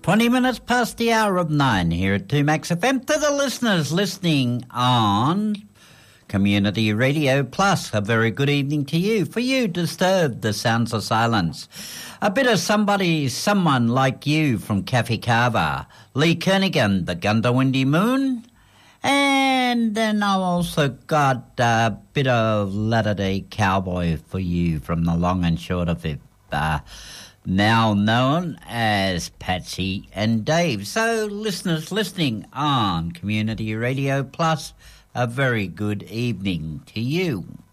20 minutes past the hour of 9 here at 2Max FM. To the listeners listening on Community Radio Plus, a very good evening to you. For you, Disturbed, The Sounds of Silence. A bit of Someone Like You from Cafe Carver. Lee Kernaghan, The Gundawindi Moon. And then I've also got a bit of Latter-day Cowboy for you from the long and short of it. Now known as Patsy and Dave. So, listeners listening on Community Radio Plus, a very good evening to you.